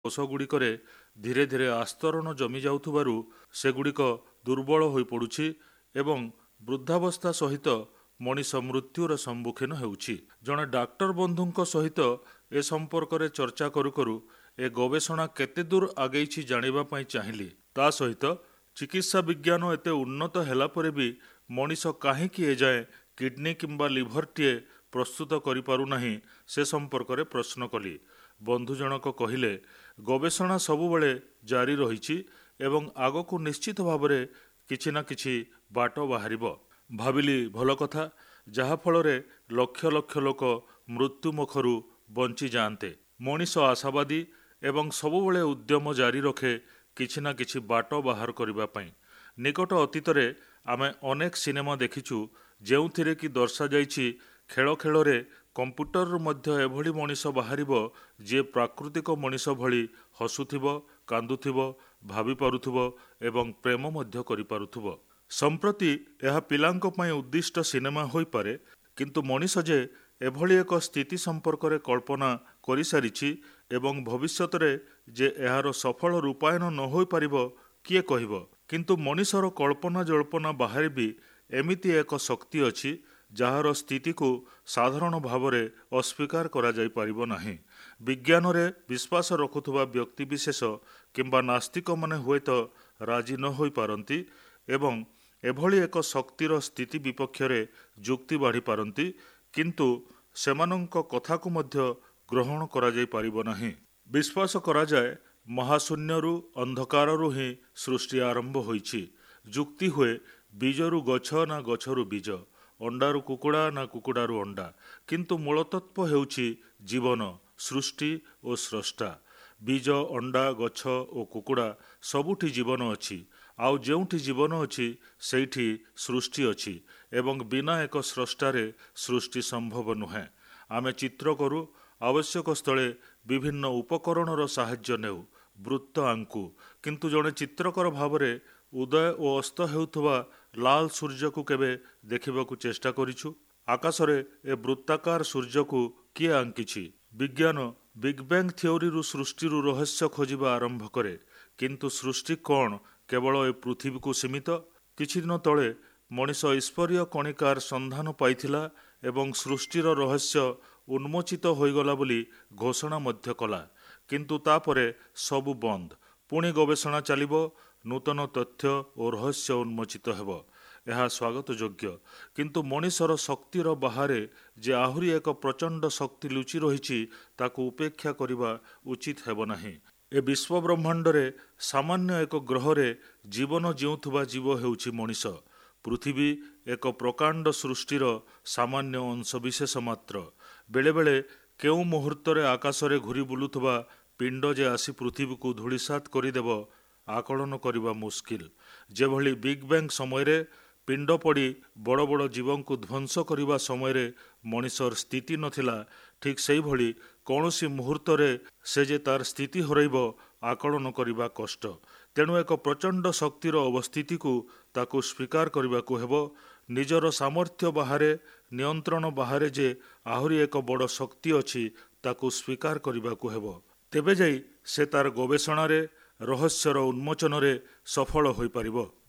କୋଷଗୁଡ଼ିକରେ ଧୀରେ ଧୀରେ ଆସ୍ତରଣ ଜମି ଯାଉଥିବାରୁ ସେଗୁଡ଼ିକ ଦୁର୍ବଳ ହୋଇପଡ଼ୁଛି ଏବଂ ବୃଦ୍ଧାବସ୍ଥା ସହିତ ମଣିଷ ମୃତ୍ୟୁର ସମ୍ମୁଖୀନ ହେଉଛି। ଜଣେ ଡାକ୍ତର ବନ୍ଧୁଙ୍କ ସହିତ ଏ ସମ୍ପର୍କରେ ଚର୍ଚ୍ଚା କରୁ କରୁ ଏ ଗବେଷଣା କେତେ ଦୂର ଆଗେଇଛି ଜାଣିବା ପାଇଁ ଚାହିଁଲି। ତା ସହିତ ଚିକିତ୍ସା ବିଜ୍ଞାନ ଏତେ ଉନ୍ନତ ହେଲା ପରେ ବି ମଣିଷ କାହିଁକି ଏଯାଏଁ କିଡନୀ କିମ୍ବା ଲିଭରଟିଏ ପ୍ରସ୍ତୁତ କରିପାରୁନାହିଁ ସେ ସମ୍ପର୍କରେ ପ୍ରଶ୍ନ କଲି। ବନ୍ଧୁ ଜଣକ କହିଲେ, ଗବେଷଣା ସବୁବେଳେ ଜାରି ରହିଛି ଏବଂ ଆଗକୁ ନିଶ୍ଚିତ ଭାବରେ କିଛି ନା କିଛି ବାଟ ବାହାରିବ। ଭାବିଲି ଭଲ କଥା, ଯାହାଫଳରେ ଲକ୍ଷ ଲକ୍ଷ ଲୋକ ମୃତ୍ୟୁ ମୁଖରୁ ବଞ୍ଚିଯାଆନ୍ତେ। ମଣିଷ ଆଶାବାଦୀ ଏବଂ ସବୁବେଳେ ଉଦ୍ୟମ ଜାରି ରଖେ କିଛି ନା କିଛି ବାଟ ବାହାର କରିବା ପାଇଁ। ନିକଟ ଅତୀତରେ ଆମେ ଅନେକ ସିନେମା ଦେଖିଛୁ ଯେଉଁଥିରେ କି ଦର୍ଶାଯାଇଛି ଖେଳ ଖେଳରେ କମ୍ପ୍ୟୁଟରରୁ ମଧ୍ୟ ଏଭଳି ମଣିଷ ବାହାରିବ ଯିଏ ପ୍ରାକୃତିକ ମଣିଷ ଭଳି ହସୁଥିବ, କାନ୍ଦୁଥିବ, ଭାବିପାରୁଥିବ ଏବଂ ପ୍ରେମ ମଧ୍ୟ କରିପାରୁଥିବ। ସମ୍ପ୍ରତି ଏହା ପିଲାଙ୍କ ପାଇଁ ଉଦ୍ଦିଷ୍ଟ ସିନେମା ହୋଇପାରେ, କିନ୍ତୁ ମଣିଷ ଯେ ଏଭଳି ଏକ ସ୍ଥିତି ସମ୍ପର୍କରେ କଳ୍ପନା କରିସାରିଛି ଏବଂ ଭବିଷ୍ୟତରେ ଯେ ଏହାର ସଫଳ ରୂପାୟନ ନ ହୋଇପାରିବ କିଏ କହିବ। କିନ୍ତୁ ମଣିଷର କଳ୍ପନା ଜଳ୍ପନା ବାହାରେ ବି ଏମିତି ଏକ ଶକ୍ତି ଅଛି ଯାହାର ସ୍ଥିତିକୁ ସାଧାରଣ ଭାବରେ ଅସ୍ୱୀକାର କରାଯାଇପାରିବ ନାହିଁ। ବିଜ୍ଞାନରେ ବିଶ୍ୱାସ ରଖୁଥିବା ବ୍ୟକ୍ତିବିଶେଷ କିମ୍ବା ନାସ୍ତିକମାନେ ହୁଏତ ରାଜି ନ ହୋଇପାରନ୍ତି ଏବଂ ଏଭଳି ଏକ ଶକ୍ତିର ସ୍ଥିତି ବିପକ୍ଷରେ ଯୁକ୍ତି ବାଢ଼ିପାରନ୍ତି, କିନ୍ତୁ ସେମାନଙ୍କ କଥାକୁ ମଧ୍ୟ ଗ୍ରହଣ କରାଯାଇପାରିବ ନାହିଁ। ବିଶ୍ୱାସ କରାଯାଏ ମହାଶୂନ୍ୟରୁ ଅନ୍ଧକାରରୁ ହିଁ ସୃଷ୍ଟି ଆରମ୍ଭ ହୋଇଛି। ଯୁକ୍ତି ହୁଏ ବୀଜରୁ ଗଛ ନା ଗଛରୁ ବୀଜ, ଅଣ୍ଡାରୁ କୁକୁଡ଼ା ନା କୁକୁଡ଼ାରୁ ଅଣ୍ଡା, କିନ୍ତୁ ମୂଳତତ୍ତ୍ୱ ହେଉଛି ଜୀବନ, ସୃଷ୍ଟି ଓ ସ୍ରଷ୍ଟା। ବୀଜ, ଅଣ୍ଡା, ଗଛ ଓ କୁକୁଡ଼ା ସବୁଠି ଜୀବନ ଅଛି। ଆଉ ଯେଉଁଠି ଜୀବନ ଅଛି ସେଇଠି ସୃଷ୍ଟି ଅଛି ଏବଂ ବିନା ଏକ ସ୍ରଷ୍ଟାରେ ସୃଷ୍ଟି ସମ୍ଭବ ନୁହେଁ। ଆମେ ଚିତ୍ର କରୁ, ଆବଶ୍ୟକ ସ୍ଥଳେ ବିଭିନ୍ନ ଉପକରଣର ସାହାଯ୍ୟ ନେଉ, ବୃତ୍ତ ଆଙ୍କୁ, କିନ୍ତୁ ଜଣେ ଚିତ୍ରକର ଭାବରେ ଉଦୟ ଓ ଅସ୍ତ ହେଉଥିବା ଲାଲ ସୂର୍ଯ୍ୟକୁ କେବେ ଦେଖିବାକୁ ଚେଷ୍ଟା କରିଛୁ? ଆକାଶରେ ଏ ବୃତ୍ତାକାର ସୂର୍ଯ୍ୟକୁ କିଏ ଆଙ୍କିଛି? ବିଜ୍ଞାନ ବିଗ୍ ବ୍ୟାଙ୍ଗ ଥିଓରିରୁ ସୃଷ୍ଟିରୁ ରହସ୍ୟ ଖୋଜିବା ଆରମ୍ଭ କରେ, କିନ୍ତୁ ସୃଷ୍ଟି କ'ଣ କେବଳ ଏ ପୃଥିବୀକୁ ସୀମିତ? କିଛି ଦିନ ତଳେ ମଣିଷ ଈଶ୍ୱରୀୟ କଣିକାର ସନ୍ଧାନ ପାଇଥିଲା ଏବଂ ସୃଷ୍ଟିର ରହସ୍ୟ ଉନ୍ମୋଚିତ ହୋଇଗଲା ବୋଲି ଘୋଷଣା ମଧ୍ୟ କଲା, କିନ୍ତୁ ତାପରେ ସବୁ ବନ୍ଦ। ପୁଣି ଗବେଷଣା ଚାଲିବ, ନୂତନ ତଥ୍ୟ ଓ ରହସ୍ୟ ଉନ୍ମୋଚିତ ହେବ। ଏହା ସ୍ୱାଗତ ଯୋଗ୍ୟ, କିନ୍ତୁ ମଣିଷର ଶକ୍ତିର ବାହାରେ ଯେ ଆହୁରି ଏକ ପ୍ରଚଣ୍ଡ ଶକ୍ତି ଲୁଚି ରହିଛି ତାକୁ ଉପେକ୍ଷା କରିବା ଉଚିତ ହେବ ନାହିଁ। ଏ ବିଶ୍ୱବ୍ରହ୍ମାଣ୍ଡରେ ସାମାନ୍ୟ ଏକ ଗ୍ରହରେ ଜୀବନ ଜିଉଁଥିବା ଜୀବ ହେଉଛି ମଣିଷ। ପୃଥିବୀ ଏକ ପ୍ରକାଣ୍ଡ ସୃଷ୍ଟିର ସାମାନ୍ୟ ଅଂଶବିଶେଷ ମାତ୍ର। ବେଳେବେଳେ କେଉଁ ମୁହୂର୍ତ୍ତରେ ଆକାଶରେ ଘୁରି ବୁଲୁଥିବା ପିଣ୍ଡ ଯେ ଆସି ପୃଥିବୀକୁ ଧୂଳିସାତ୍ କରିଦେବ ଆକଳନ କରିବା ମୁସ୍କିଲ। ଯେଭଳି ବିଗ୍ ବ୍ୟାଙ୍ଗ ସମୟରେ ପିଣ୍ଡ ପଡ଼ି ବଡ଼ ବଡ଼ ଜୀବଙ୍କୁ ଧ୍ୱଂସ କରିବା ସମୟରେ ମଣିଷର ସ୍ଥିତି ନଥିଲା, ଠିକ୍ ସେହିଭଳି କୌଣସି ମୁହୂର୍ତ୍ତରେ ସେ ଯେ ତାର ସ୍ଥିତି ହରାଇବ ଆକଳନ କରିବା କଷ୍ଟ। ତେଣୁ ଏକ ପ୍ରଚଣ୍ଡ ଶକ୍ତିର ଅବସ୍ଥିତିକୁ ତାକୁ ସ୍ୱୀକାର କରିବାକୁ ହେବ। ନିଜର ସାମର୍ଥ୍ୟ ବାହାରେ, ନିୟନ୍ତ୍ରଣ ବାହାରେ ଯେ ଆହୁରି ଏକ ବଡ଼ ଶକ୍ତି ଅଛି ତାକୁ ସ୍ୱୀକାର କରିବାକୁ ହେବ। ତେବେ ଯାଇ ସେ ତାର ଗବେଷଣାରେ, ରହସ୍ୟର ଉନ୍ମୋଚନରେ ସଫଳ ହୋଇପାରିବ।